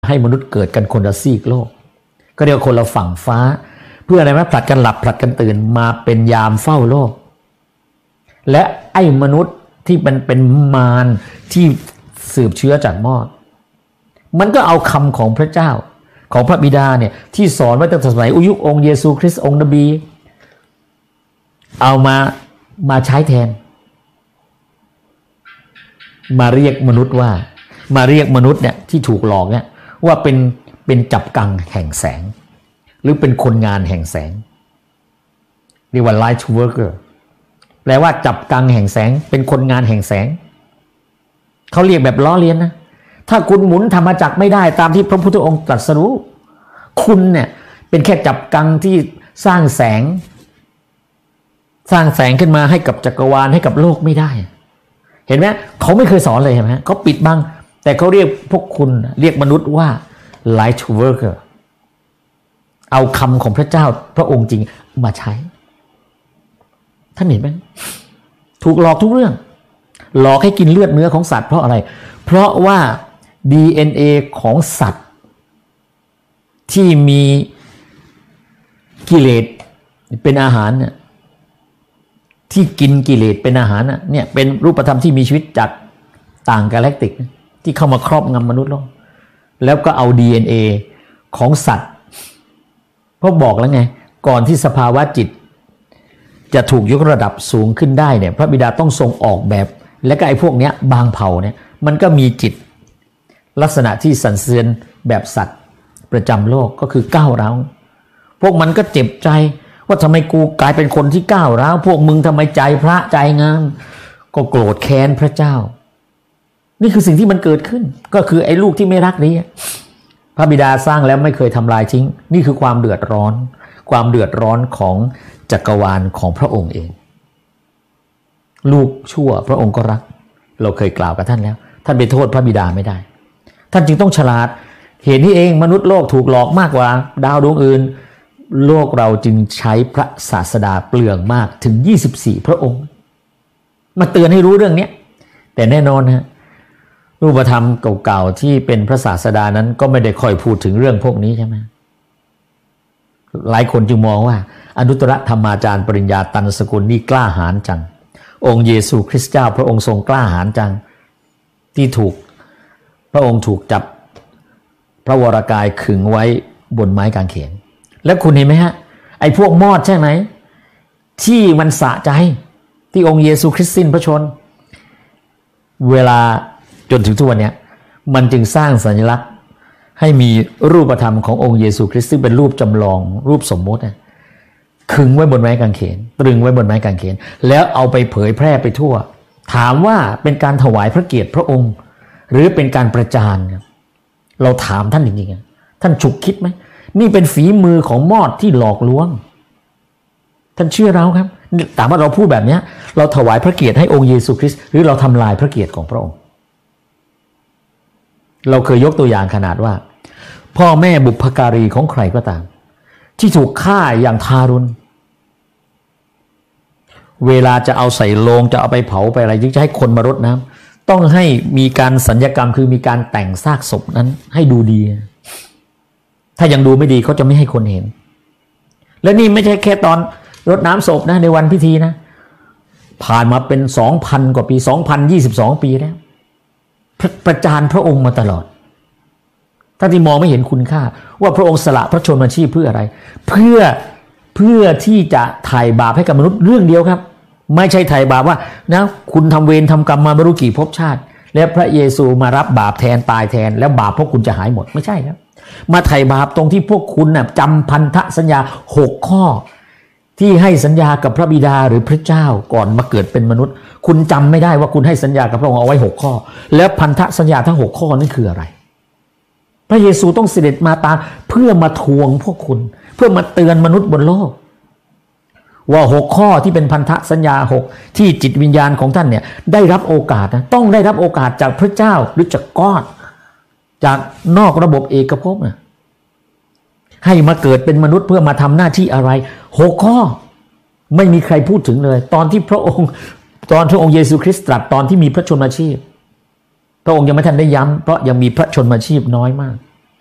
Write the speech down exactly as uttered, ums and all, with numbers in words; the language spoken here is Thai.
ให้มนุษย์เกิดกันคนละซีกโลกก็เรียกคนละฝั่งฟ้าเพื่ออะไรไหมผลัดกันหลับผลัดกันตื่นมาเป็นยามเฝ้าโลกและไอ้มนุษย์ที่มันเป็นมารที่สืบเชื้อจากมอดมันก็เอาคำของพระเจ้าของพระบิดาเนี่ยที่สอนไว้ตั้งแต่สมัยอุยุองค์เยซูคริสต์องค์นบีเอามามาใช้แทนมาเรียกมนุษย์ว่ามาเรียกมนุษย์เนี่ยที่ถูกหลอกเนี่ยว่าเป็นเป็นจับกังแห่งแสงหรือเป็นคนงานแห่งแสงเรียกว่า light worker แปลว่าจับกังแห่งแสงเป็นคนงานแห่งแสงเขาเรียกแบบล้อเลียนนะถ้าคุณหมุนธรรมจักรไม่ได้ตามที่พระพุทธองค์ตรัสรู้คุณเนี่ยเป็นแค่จับกังที่สร้างแสงสร้างแสงขึ้นมาให้กับจักรวาลให้กับโลกไม่ได้เห็นไหมเขาไม่เคยสอนเลยเห็นไหมเขาปิดบังแต่เขาเรียกพวกคุณเรียกมนุษย์ว่า light worker เอาคำของพระเจ้าพระองค์จริงมาใช้ท่านเห็นไหมถูกหลอกทุกเรื่องหลอกให้กินเลือดเนื้อของสัตว์เพราะอะไรเพราะว่า ดี เอ็น เอ ของสัตว์ที่มีกิเลสเป็นอาหารเนี่ยที่กินกิเลสเป็นอาหารเนี่ยเป็นรูปธรรมที่มีชีวิตจากต่างกาแล็กติกที่เข้ามาครอบงำมนุษย์โลกแล้วก็เอา ดี เอ็น เอ ของสัตว์เพราะบอกแล้วไงก่อนที่สภาวะจิตจะถูกยกระดับสูงขึ้นได้เนี่ยพระบิดาต้องทรงออกแบบและก็ไอ้พวกเนี้ยบางเผ่าเนี่ยมันก็มีจิตลักษณะที่สั่นเสือนแบบสัตว์ประจำโลกก็คือก้าวร้าวพวกมันก็เจ็บใจว่าทำไมกูกลายเป็นคนที่ก้าวร้าวพวกมึงทำไมใจพระใจงามก็โกรธแค้นพระเจ้านี่คือสิ่งที่มันเกิดขึ้นก็คือไอ้ลูกที่ไม่รักนี้พระบิดาสร้างแล้วไม่เคยทำลายทิ้งนี่คือความเดือดร้อนความเดือดร้อนของจักรวาลของพระองค์เองลูกชั่วพระองค์ก็รักเราเคยกล่าวกับท่านแล้วท่านไปโทษพระบิดาไม่ได้ท่านจึงต้องฉลาดเหตุนี้เองมนุษย์โลกถูกหลอกมากกว่าดาวดวงอื่นโลกเราจึงใช้พระศาสดาเปลืองมากถึงยี่สิบสี่พระองค์มาเตือนให้รู้เรื่องนี้แต่แน่นอนฮะรูปธรรมเก่าๆที่เป็นพระศาสดานั้นก็ไม่ได้ค่อยพูดถึงเรื่องพวกนี้ใช่ไหมหลายคนจึงมองว่าอนุตตรธรรมาจารย์ปริญญาตันสกุลนี่กล้าหาญจังองค์เยซูคริสต์เจ้าพระองค์ทรงกล้าหาญจังที่ถูกพระองค์ถูกจับพระวรกายขึงไว้บนไม้กางเขนแล้วคุณเห็นไหมฮะไอ้พวกมอดใช่ไหมที่มันสะใจที่องค์เยซูคริสต์สิ้นพระชนเวลาจนถึงทุกวันนี้มันจึงสร้างสัญลักษณ์ให้มีรูปธรรมขององค์เยซูคริสต์ซึ่งเป็นรูปจำลองรูปสมมติขึงไว้บนไม้กางเขนตรึงไว้บนไม้กางเขนแล้วเอาไปเผยแพร่ไปทั่วถามว่าเป็นการถวายพระเกียรติพระองค์หรือเป็นการประจานเราถามท่านจริงๆท่านฉุกคิดไหมนี่เป็นฝีมือของมอดที่หลอกลวงท่านเชื่อเราครับถามว่าเราพูดแบบนี้เราถวายพระเกียรติให้องค์เยซูคริสต์หรือเราทำลายพระเกียรติของพระองค์เราเคยยกตัวอย่างขนาดว่าพ่อแม่บุพการีของใครก็ตามที่ถูกฆ่าอย่างทารุณเวลาจะเอาใส่โลงจะเอาไปเผาไปอะไรจะให้คนมารดน้ำต้องให้มีการสัญญกรรมคือมีการแต่งซากศพนั้นให้ดูดีถ้ายังดูไม่ดีเขาจะไม่ให้คนเห็นและนี่ไม่ใช่แค่ตอนรดน้ำศพนะในวันพิธีนะผ่านมาเป็น สองพัน กว่าปี สองพันยี่สิบสอง ปีแล้วประจานพระองค์มาตลอดท่านที่มองไม่เห็นคุณค่าว่าพระองค์สละพระชนม์ชีพเพื่ออะไรเพื่อเพื่อที่จะไถ่บาปให้กับมนุษย์เรื่องเดียวครับไม่ใช่ไถ่บาปว่านะคุณทำเวรทำกรรมมาไม่รู้กี่ภพชาติและพระเยซูมารับบาปแทนตายแทนแล้วบาปพวกคุณจะหายหมดไม่ใช่ครับมาไถ่บาปตรงที่พวกคุณนะจำพันธสัญญาหกข้อที่ให้สัญญากับพระบิดาหรือพระเจ้าก่อนมาเกิดเป็นมนุษย์คุณจำไม่ได้ว่าคุณให้สัญญากับพระองค์เอาไว้หกข้อแล้วพันธสัญญาทั้งหกข้อนั้นคืออะไรพระเยซูต้องเสด็จมาตามเพื่อมาทวงพวกคุณเพื่อมาเตือนมนุษย์บนโลกว่าหกข้อที่เป็นพันธสัญญาหกที่จิตวิญญาณของท่านเนี่ยได้รับโอกาสนะต้องได้รับโอกาสจากพระเจ้าหรือจากกอดจากนอกระบบเอกภพนะให้มาเกิดเป็นมนุษย์เพื่อมาทำหน้าที่อะไรหกข้อไม่มีใครพูดถึงเลยตอนที่พระองค์ตอนพระองค์เยซูคริสต์ตรัสตอนที่มีพระชนมาชีพพระองค์ยังไม่ทันได้ย้ำเพราะยังมีพระชนมาชีพน้อยมาก